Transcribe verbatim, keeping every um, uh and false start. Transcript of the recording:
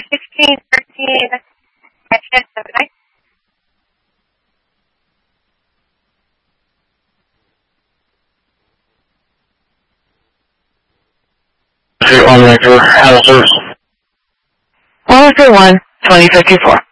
sixteen thirteen. Have a night. One Vancouver, have a service. one oh three one, twenty fifty-four.